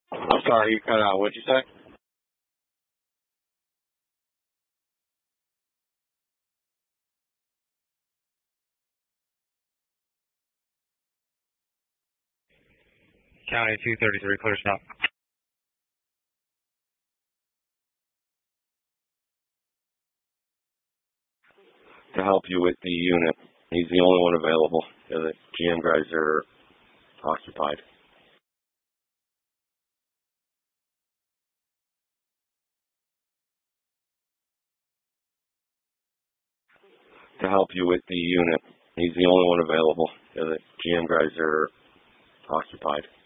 I'm sorry, you cut out. What'd you say? County 233, clear stop. To help you with the unit. He's the only one available. The other GM guys are occupied. To help you with the unit. He's the only one available. The other GM guys are occupied.